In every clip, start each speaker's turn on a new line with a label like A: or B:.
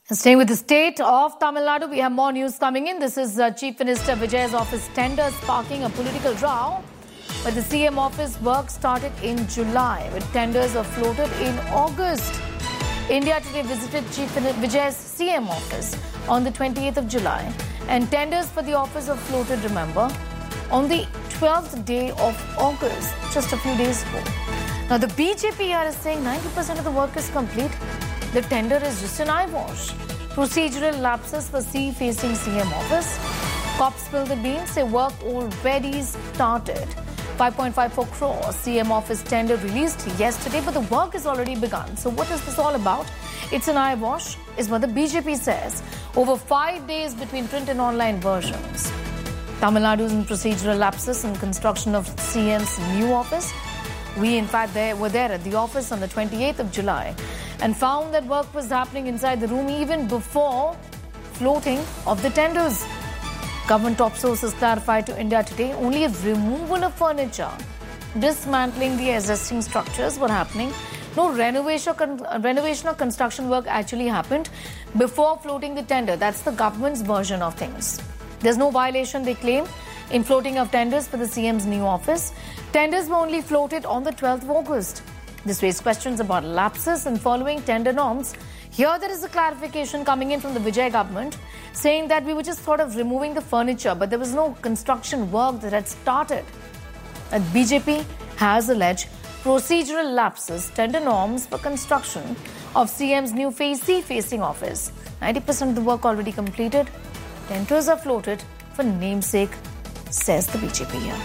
A: Staying with the state of Tamil Nadu, we have more news coming in. This is Chief Minister Vijay's office tender sparking a political row. But the CM office work started in July, with tenders are floated in August. India Today visited Chief Vijay's CM office on the 28th of July, and tenders for the office are floated, remember, on the 12th day of August, just a few days ago. Now, the BJP is saying 90% of the work is complete. The tender is just an eyewash. Procedural lapses for sea-facing CM office. Cops spill the beans, say work already started. 5.54 crore CM office tender released yesterday, but the work has already begun. So what is this all about? It's an eyewash, is what the BJP says. Over 5 days between print and online versions. Tamil Nadu's in procedural lapses in construction of CM's new office. We, in fact, were there at the office on the 28th of July and found that work was happening inside the room even before floating of the tenders. Government top sources clarified to India Today only a removal of furniture, dismantling the existing structures were happening. No renovation or construction work actually happened before floating the tender. That's the government's version of things. There's no violation, they claim, in floating of tenders for the CM's new office. Tenders were only floated on the 12th of August. This raised questions about lapses in following tender norms. Here there is a clarification coming in from the Vijay government saying that we were just sort of removing the furniture, but there was no construction work that had started. And BJP has alleged procedural lapses, tender norms for construction of CM's new sea-facing office. 90% of the work already completed. Tenders are floated for namesake, says the BJP here.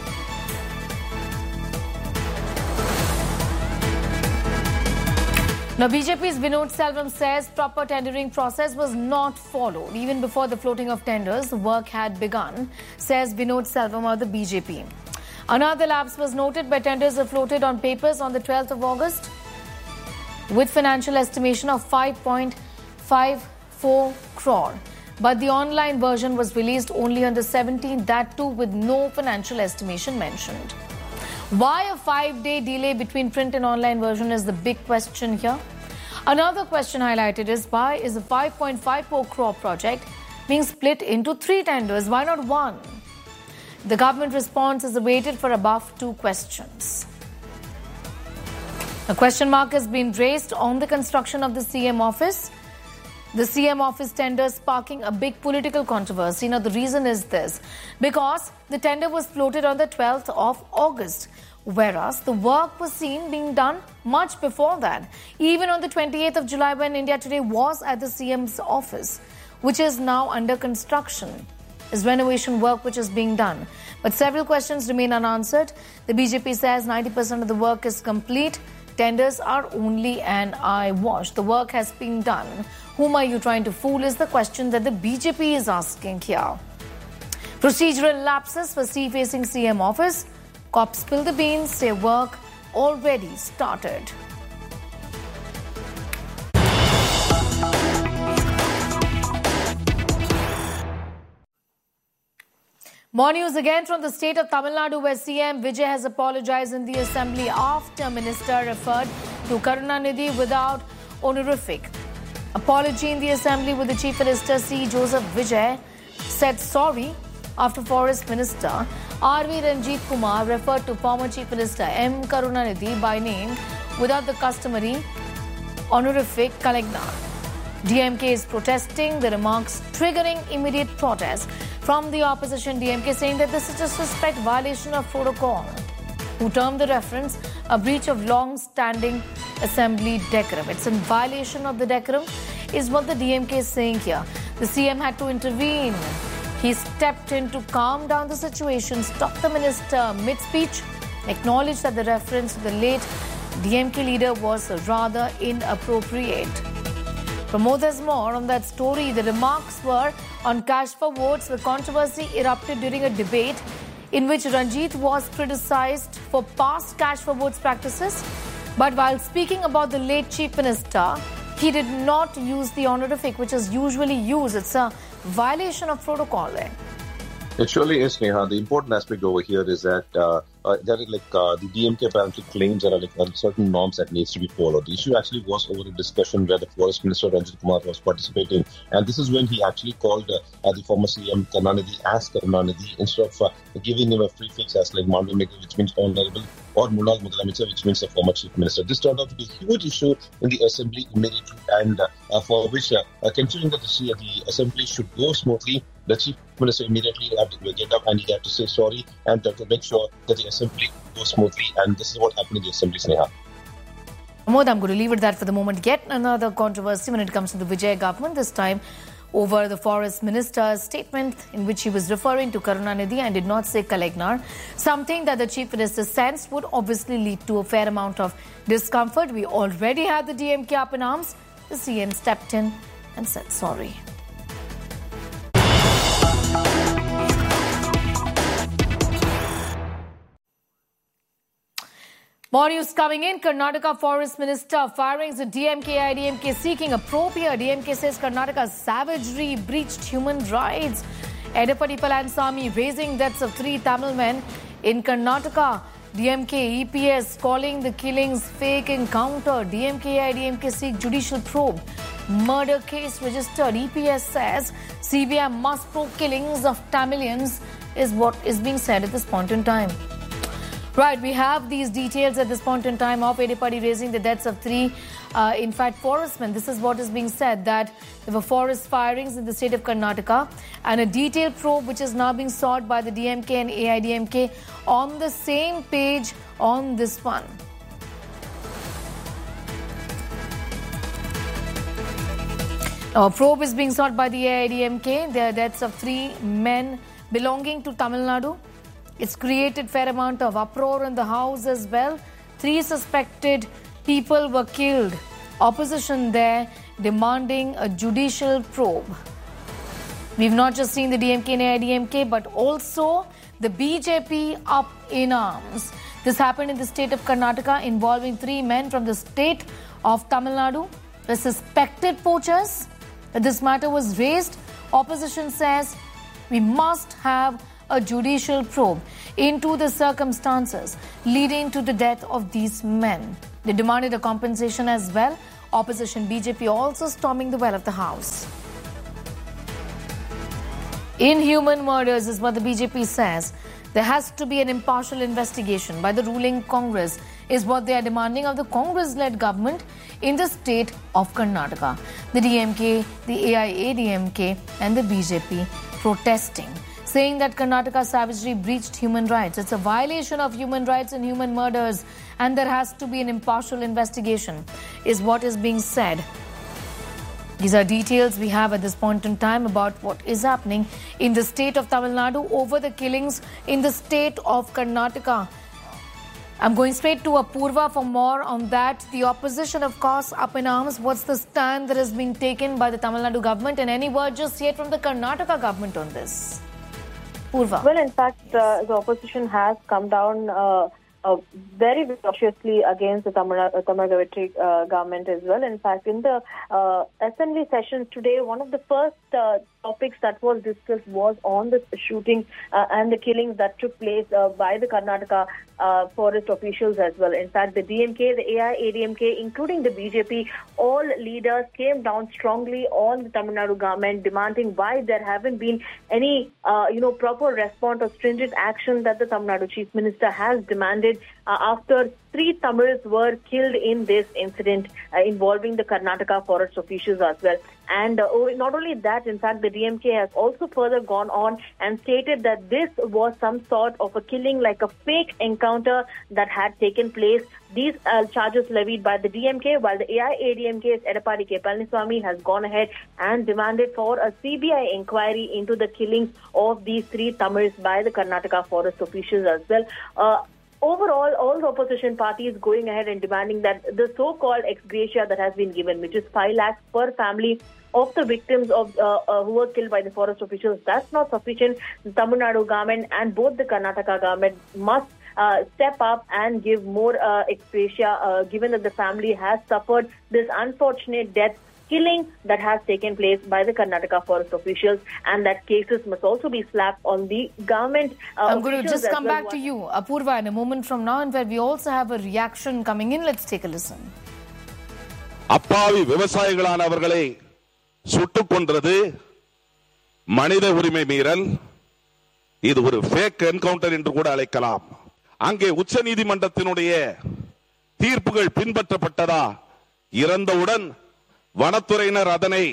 A: Now, BJP's Vinod Selvam says proper tendering process was not followed. Even before the floating of tenders, the work had begun, says Vinod Selvam of the BJP. Another lapse was noted by tenders are floated on papers on the 12th of August with financial estimation of 5.54 crore. But the online version was released only on the 17th, that too with no financial estimation mentioned. Why a 5-day delay between print and online version is the big question here. Another question highlighted is why is the 5.54 crore project being split into 3 tenders? Why not one? The government response is awaited for above 2 questions. A question mark has been raised on the construction of the CM office. The CM office tender sparking a big political controversy. Now, the reason is this. Because the tender was floated on the 12th of August, whereas the work was seen being done much before that. Even on the 28th of July, when India Today was at the CM's office, which is now under construction, is renovation work which is being done. But several questions remain unanswered. The BJP says 90% of the work is complete. Tenders are only an eyewash. The work has been done. Whom are you trying to fool is the question that the BJP is asking here. Procedural lapses for sea-facing CM office. Cops spill the beans, say work already started. More news again from the state of Tamil Nadu, where CM Vijay has apologized in the assembly after minister referred to Karunanidhi without honorific. Apology in the assembly with the Chief Minister C. Joseph Vijay said sorry after Forest Minister R.V. Ranjit Kumar referred to former Chief Minister M. Karunanidhi by name without the customary honorific Kalagnar. DMK is protesting the remarks, triggering immediate protest from the opposition DMK, saying that this is disrespect, violation of protocol, who termed the reference a breach of long-standing assembly decorum. It's in violation of the decorum, is what the DMK is saying here. The CM had to intervene. He stepped in to calm down the situation, stop the minister mid-speech, acknowledged that the reference to the late DMK leader was rather inappropriate. For more, there's more on that story. The remarks were on cash for votes. The controversy erupted during a debate in which Ranjit was criticized for past cash for votes practices. But while speaking about the late Chief Minister, he did not use the honorific, which is usually used. It's a violation of protocol there.
B: It surely is, Neha. The important aspect over here is that there are the DMK apparently claims there are certain norms that needs to be followed. The issue actually was over a discussion where the Forest Minister Ranjit Kumar was participating, and this is when he actually called the former CM Karunanidhi as Karunanidhi instead of giving him a prefix as like Manvimika, which means honorable, or Munal Mudalamicha, which means the former Chief Minister. This turned out to be a huge issue in the Assembly immediately, and for which, considering that the Assembly should go smoothly, the Chief Minister immediately had to get up and he had to say sorry and to make sure that the Assembly goes smoothly. And this is what happened in the Assembly, Sneha.
A: Amod, I'm going to leave it that for the moment. Yet another controversy when it comes to the Vijay government, this time over the Forest Minister's statement in which he was referring to Karunanidhi and did not say Kaleknar, something that the Chief Minister sensed would obviously lead to a fair amount of discomfort. We already had the DMK up in arms. The CM stepped in and said sorry. More news coming in. Karnataka Forest Minister firings at DMK seeking a probe here. DMK says Karnataka's savagery breached human rights. Edappadi Palaniswamy raising deaths of 3 Tamil men in Karnataka. DMK EPS calling the killings fake encounter. DMK seek judicial probe. Murder case registered. EPS says CBI must probe killings of Tamilians is what is being said at this point in time. Right, we have these details at this point in time of Edappadi raising the deaths of 3, in fact, forestmen. This is what is being said, that there were forest firings in the state of Karnataka and a detailed probe which is now being sought by the DMK and AIDMK on the same page on this one. Now, a probe is being sought by the AIDMK. There are deaths of 3 men belonging to Tamil Nadu. It's created fair amount of uproar in the house as well. 3 suspected people were killed. Opposition there demanding a judicial probe. We've not just seen the DMK and AIDMK, but also the BJP up in arms. This happened in the state of Karnataka involving 3 men from the state of Tamil Nadu. The suspected poachers. This matter was raised. Opposition says we must have a judicial probe into the circumstances leading to the death of these men. They demanded a compensation as well. Opposition BJP also storming the well of the House. Inhuman murders is what the BJP says. There has to be an impartial investigation by the ruling Congress is what they are demanding of the Congress-led government in the state of Karnataka. The DMK, the AIADMK and the BJP protesting, saying that Karnataka savagery breached human rights. It's a violation of human rights and human murders, and there has to be an impartial investigation, is what is being said. These are details we have at this point in time about what is happening in the state of Tamil Nadu over the killings in the state of Karnataka. I'm going straight to Apurva for more on that. The opposition, of course, up in arms. What's the stand that is being taken by the Tamil Nadu government, and any word just yet from the Karnataka government on this? Purva.
C: Well, in fact, the opposition has come down very viciously against the Tamil government as well. In fact, in the assembly sessions today, one of the first topics that was discussed was on the shooting and the killings that took place by the Karnataka forest officials as well. In fact, the DMK, the AIADMK, including the BJP, all leaders came down strongly on the Tamil Nadu government, demanding why there haven't been any, proper response or stringent action that the Tamil Nadu Chief Minister has demanded after 3 Tamils were killed in this incident involving the Karnataka forest officials as well. And not only that, in fact, the DMK has also further gone on and stated that this was some sort of a killing, like a fake encounter that had taken place. These charges levied by the DMK, while the AIADMK's Edappadi Palaniswamy has gone ahead and demanded for a CBI inquiry into the killings of these 3 Tamils by the Karnataka forest officials as well. Overall, all the opposition parties going ahead and demanding that the so-called ex gratia that has been given, which is 5 lakhs per family of the victims of who were killed by the forest officials, that's not sufficient. The Tamil Nadu government and both the Karnataka government must step up and give more ex gratia, given that the family has suffered this unfortunate death killing that has taken place by the Karnataka forest officials, and that cases must also be slapped on the government.
A: I'm going to just come back to you, Apurva, in a moment from now, and where we also have a reaction coming in. Let's take a listen.
D: அப்பாவி விவசாயிகளானவர்களை சுட்டுக் கொன்றது மனித உரிமை மீறல். இது ஒரு fake encounter என்று கூட அழைக்கலாம். அங்கே உச்ச நீதிமன்றத்தினுடைய தீர்ப்புகள் பின்பற்றப்பட்டதா? இறந்தவுடன் வனத்துறையினர் அதனை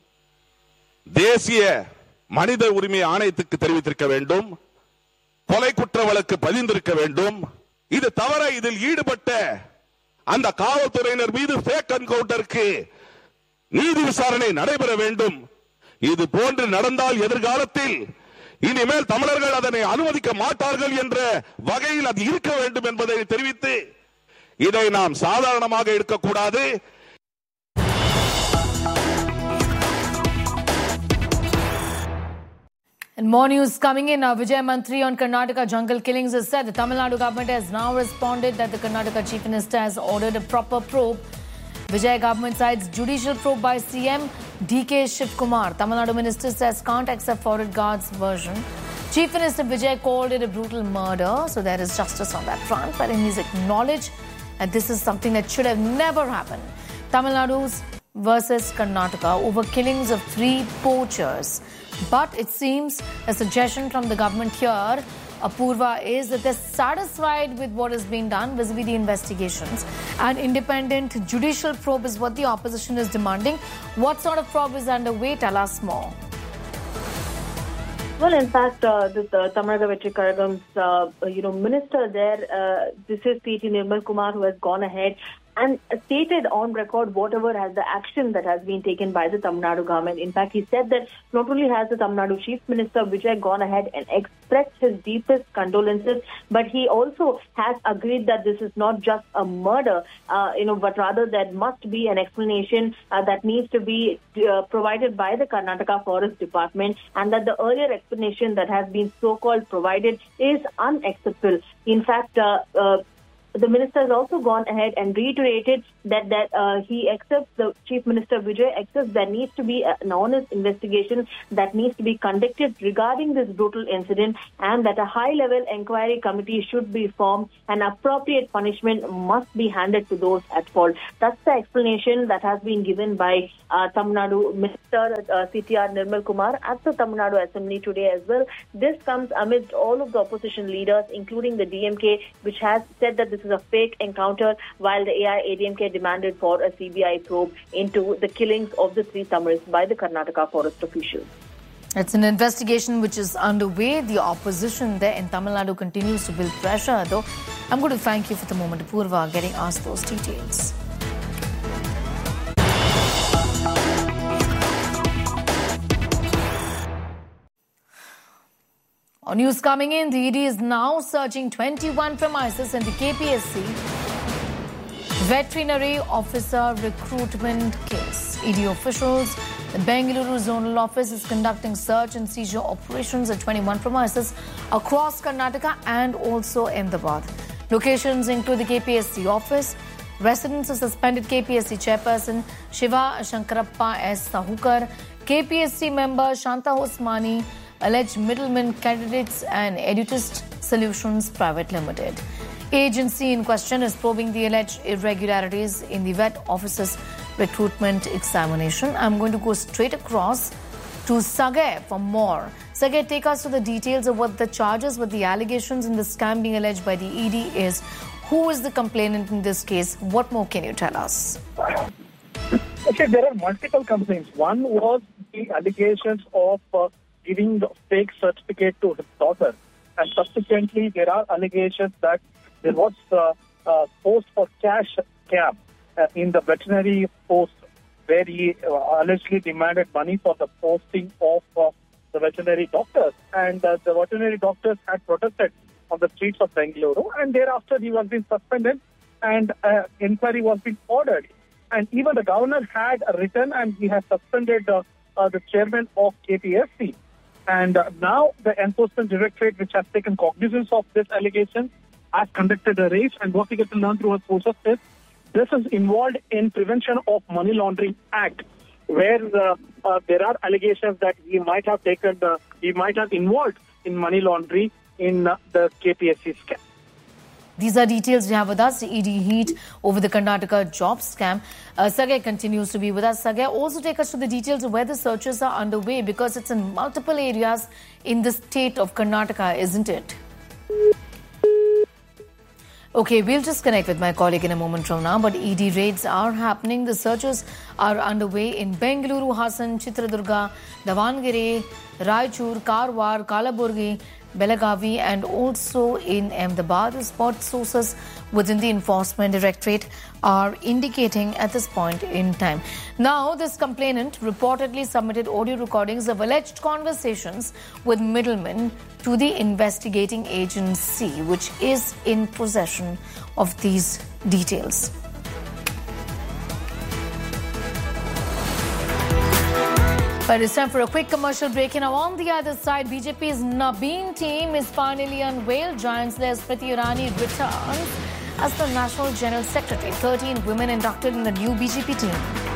D: தேசிய மனித உரிமை ஆணையத்துக்கு தெரிவித்திருக்க வேண்டும். கொலை குற்ற வழக்கு பதிந்திருக்க வேண்டும். இது தவிர இதில் ஈடுபட்ட அந்த காவல்துறையினர் மீது ஃபேக் என்கவுண்டருக்கு நீதி விசாரணை நடைபெற வேண்டும். இது போன்று நடந்தால் எதிர்காலத்தில் இனிமேல் தமிழர்கள் அதனை அனுமதிக்க மாட்டார்கள் என்ற வகையில் அது இருக்க வேண்டும் என்பதை தெரிவித்து இதை நாம் சாதாரணமாக எடுக்கக்கூடாது.
A: And more news coming in. Vijay Mantri on Karnataka jungle killings has said the Tamil Nadu government has now responded that the Karnataka Chief Minister has ordered a proper probe. Vijay government cites judicial probe by CM D.K. Shivkumar. Tamil Nadu minister says can't accept forest guard's version. Chief Minister Vijay called it a brutal murder, so there is justice on that front, but he's acknowledged that this is something that should have never happened. Tamil Nadu's versus Karnataka over killings of 3 poachers. But it seems a suggestion from the government here, Apurva, is that they're satisfied with what has been done vis-a-vis the investigations. An independent judicial probe is what the opposition is demanding. What sort of probe is underway? Tell us more.
C: Well, in fact, this Tamil Nadu Kazhagam minister there, this is P.T. Nirmal Kumar, who has gone ahead and stated on record whatever has the action that has been taken by the Tamil Nadu government. In fact, he said that not only has the Tamil Nadu Chief Minister Vijay gone ahead and expressed his deepest condolences, but he also has agreed that this is not just a murder, but rather there must be an explanation that needs to be provided by the Karnataka Forest Department, and that the earlier explanation that has been so-called provided is unacceptable. In fact, the minister has also gone ahead and reiterated that he accepts, the Chief Minister Vijay accepts there needs to be an honest investigation that needs to be conducted regarding this brutal incident, and that a high-level inquiry committee should be formed and appropriate punishment must be handed to those at fault. That's the explanation that has been given by Tamil Nadu Minister CTR Nirmal Kumar at the Tamil Nadu Assembly today as well. This comes amidst all of the opposition leaders, including the DMK, which has said that this is a fake encounter, while the AIADMK demanded for a CBI probe into the killings of the 3 Tamils by the Karnataka forest officials.
A: It's an investigation which is underway. The opposition there in Tamil Nadu continues to build pressure, though. I'm going to thank you for the moment, Apurva, getting asked those details. On news coming in, the ED is now searching 21 premises in the KPSC veterinary officer recruitment case. ED officials, the Bengaluru Zonal Office is conducting search and seizure operations at 21 premises across Karnataka and also Ahmedabad. Locations include the KPSC office, residence of suspended KPSC chairperson Shiva Shankarappa S. Sahukar, KPSC member Shanta Osmani, alleged middlemen candidates and Edutist Solutions Private Limited. Agency in question is probing the alleged irregularities in the vet officer's recruitment examination. I'm going to go straight across to Sagay for more. Sagay, take us to the details of what the charges, what the allegations in the scam being alleged by the ED is. Who is the complainant in this case? What more can you tell us?
E: Okay, there are multiple complaints. One was the allegations of giving the fake certificate to his daughter, and subsequently there are allegations that there was a post for cash scam in the veterinary post, where he allegedly demanded money for the posting of the veterinary doctors, and the veterinary doctors had protested on the streets of Bengaluru, and thereafter he was being suspended and inquiry was being ordered, and even the governor had written and he has suspended the chairman of KPSC. And now the Enforcement Directorate, which has taken cognizance of this allegation, has conducted a raid, and what we get to learn through our sources is this is involved in Prevention of Money Laundering Act, where there are allegations that he might have involved in money laundering in the KPSC scam.
A: These are details we have with us. ED heat over the Karnataka job scam. Sagay continues to be with us. Sagay, also take us to the details of where the searches are underway, because it's in multiple areas in the state of Karnataka, isn't it? Okay, we'll just connect with my colleague in a moment from now, but ED raids are happening. The searches are underway in Bengaluru, Hassan, Chitradurga, Davangere, Raichur, Karwar, Kalaburgi, Belagavi, and also in Ahmedabad. The spot sources within the Enforcement Directorate are indicating at this point in time. Now, this complainant reportedly submitted audio recordings of alleged conversations with middlemen to the investigating agency, which is in possession of these details. But it's time for a quick commercial break. And on the other side, BJP's Nabeen team is finally unveiled. Giant slayer Smriti Irani returns as the National General Secretary. 13 women inducted in the new BJP team.